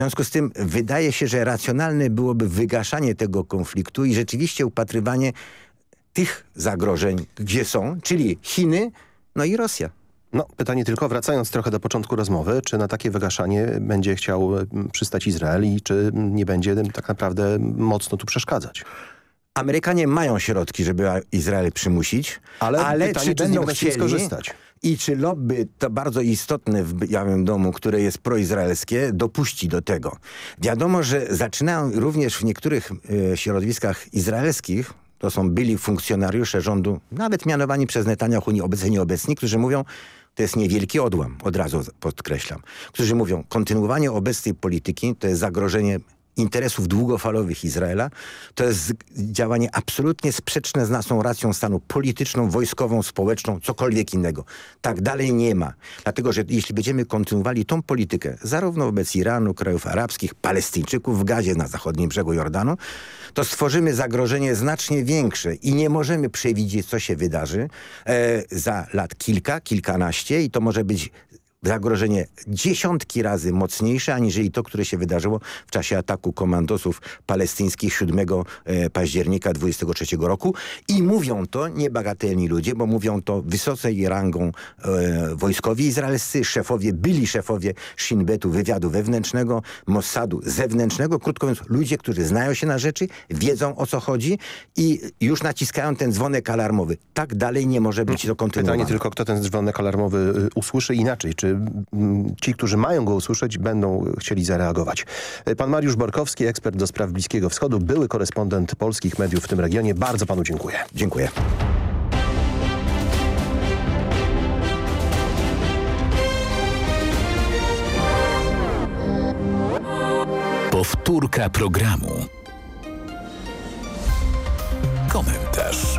związku z tym wydaje się, że racjonalne byłoby wygaszanie tego konfliktu i rzeczywiście upatrywanie tych zagrożeń, gdzie są, czyli Chiny, no i Rosja. No, pytanie tylko, wracając trochę do początku rozmowy, czy na takie wygaszanie będzie chciał przystać Izrael i czy nie będzie tak naprawdę mocno tu przeszkadzać? Amerykanie mają środki, żeby Izrael przymusić, ale pytanie, czy będą chcieli skorzystać? I czy lobby, to bardzo istotne w Białym Domu, które jest proizraelskie, dopuści do tego. Wiadomo, że zaczynają również w niektórych środowiskach izraelskich, to są byli funkcjonariusze rządu, nawet mianowani przez Netanyahu, obecni, nieobecni, którzy mówią, to jest niewielki odłam, od razu podkreślam, którzy mówią, kontynuowanie obecnej polityki to jest zagrożenie interesów długofalowych Izraela, to jest działanie absolutnie sprzeczne z naszą racją stanu polityczną, wojskową, społeczną, cokolwiek innego. Tak dalej nie ma. Dlatego, że jeśli będziemy kontynuowali tą politykę, zarówno wobec Iranu, krajów arabskich, Palestyńczyków w Gazie, na zachodnim brzegu Jordanu, to stworzymy zagrożenie znacznie większe i nie możemy przewidzieć, co się wydarzy za lat kilkanaście i to może być zagrożenie dziesiątki razy mocniejsze, aniżeli to, które się wydarzyło w czasie ataku komandosów palestyńskich 7 października 23 roku. I mówią to niebagatelni ludzie, bo mówią to wysocej rangą wojskowi izraelscy, byli szefowie Shin Betu, wywiadu wewnętrznego, Mossadu zewnętrznego. Krótko mówiąc, ludzie, którzy znają się na rzeczy, wiedzą, o co chodzi i już naciskają ten dzwonek alarmowy. Tak dalej nie może być to kontynuowane. Pytanie tylko, kto ten dzwonek alarmowy usłyszy inaczej. Czy ci, którzy mają go usłyszeć, będą chcieli zareagować. Pan Mariusz Borkowski, ekspert do spraw Bliskiego Wschodu, były korespondent polskich mediów w tym regionie. Bardzo panu dziękuję. Dziękuję. Powtórka programu. Komentarz.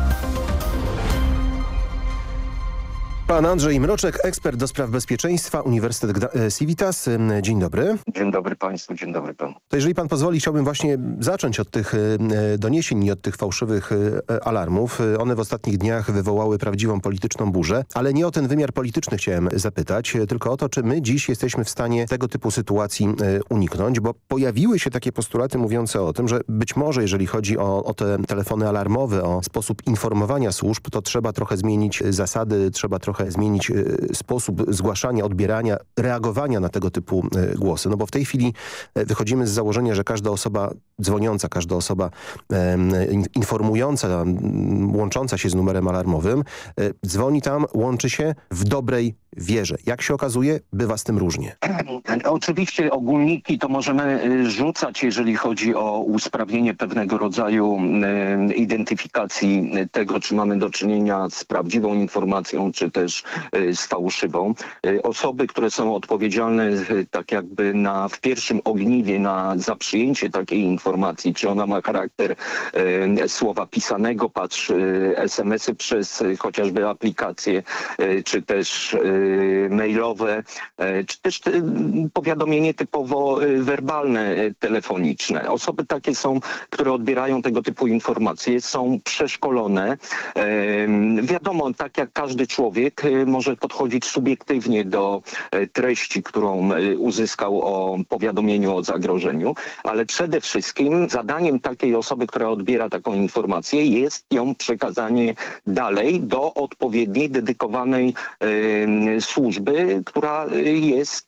Pan Andrzej Mroczek, ekspert do spraw bezpieczeństwa, Uniwersytet Civitas. Dzień dobry. Dzień dobry państwu, dzień dobry panu. To jeżeli pan pozwoli, chciałbym właśnie zacząć od tych doniesień i od tych fałszywych alarmów. One w ostatnich dniach wywołały prawdziwą polityczną burzę, ale nie o ten wymiar polityczny chciałem zapytać, tylko o to, czy my dziś jesteśmy w stanie tego typu sytuacji uniknąć, bo pojawiły się takie postulaty mówiące o tym, że być może jeżeli chodzi o te telefony alarmowe, o sposób informowania służb, to trzeba trochę zmienić zasady, trzeba trochę zmienić sposób zgłaszania, odbierania, reagowania na tego typu głosy. No bo w tej chwili wychodzimy z założenia, że każda osoba dzwoniąca, każda osoba informująca, łącząca się z numerem alarmowym, dzwoni tam, łączy się w dobrej wierze. Jak się okazuje, bywa z tym różnie. Oczywiście ogólniki to możemy rzucać, jeżeli chodzi o usprawnienie pewnego rodzaju identyfikacji tego, czy mamy do czynienia z prawdziwą informacją, czy też z fałszywą. Osoby, które są odpowiedzialne tak jakby w pierwszym ogniwie za przyjęcie takiej informacji, czy ona ma charakter słowa pisanego, patrz SMS-y przez chociażby aplikacje, czy też mailowe, czy też powiadomienie typowo werbalne, telefoniczne. Osoby takie są, które odbierają tego typu informacje, są przeszkolone. Wiadomo, tak jak każdy człowiek może podchodzić subiektywnie do treści, którą uzyskał o powiadomieniu o zagrożeniu, ale przede wszystkim zadaniem takiej osoby, która odbiera taką informację, jest ją przekazanie dalej do odpowiedniej, dedykowanej służby, która jest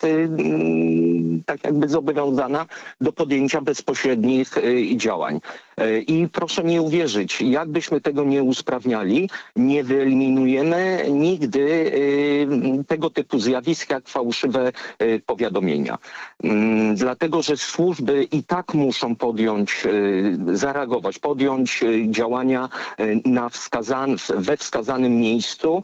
tak jakby zobowiązana do podjęcia bezpośrednich działań. I proszę mi uwierzyć, jakbyśmy tego nie usprawniali, nie wyeliminujemy nigdy tego typu zjawisk jak fałszywe powiadomienia. Dlatego, że służby i tak muszą zareagować, podjąć działania we wskazanym miejscu,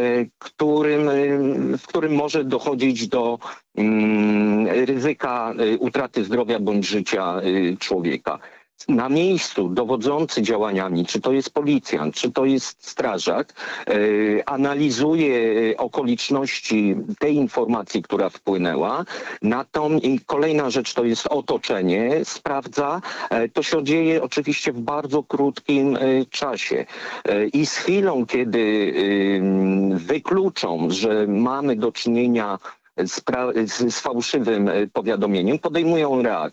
w którym może dochodzić do ryzyka utraty zdrowia bądź życia człowieka. Na miejscu dowodzący działaniami, czy to jest policjant, czy to jest strażak, analizuje okoliczności tej informacji, która wpłynęła. I kolejna rzecz to jest otoczenie, sprawdza. To się dzieje oczywiście w bardzo krótkim czasie. I z chwilą, kiedy wykluczą, że mamy do czynienia z fałszywym powiadomieniem, podejmują reakcję.